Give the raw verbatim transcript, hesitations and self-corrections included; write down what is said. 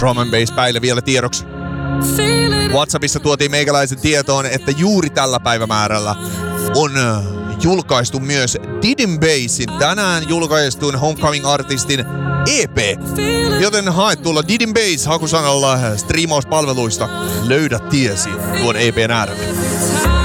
Drum and Bass päille vielä tiedoksi. WhatsAppissa tuotiin meikäläisen tietoon, että juuri tällä päivämäärällä on julkaistu myös Didin Bassin tänään julkaistun Homecoming-artistin E P. Joten haet tuolla Didin Bass hakusanalla striimauspalveluista. Löydät tiesi tuon E P:n äärelle.